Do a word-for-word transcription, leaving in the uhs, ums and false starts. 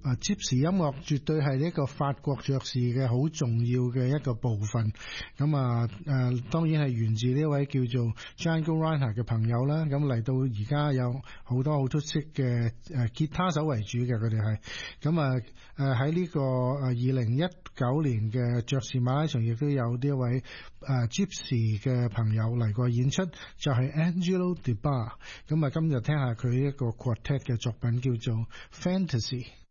啊 Gypsy 音樂絕對係呢個法國爵士嘅好重要嘅一個部分。咁啊誒當然係源自呢位叫做 Django Reinhardt 嘅朋友啦。咁嚟到而家有好多好出色嘅誒吉他手為主嘅，佢哋係咁啊誒喺呢個誒二零一九年嘅爵士馬拉松亦都有呢一位誒 Gypsy 嘅朋友嚟過演出，就係 Angelo De Bar。咁啊今日聽下佢一個 quartet 嘅作品叫做 Fantasy。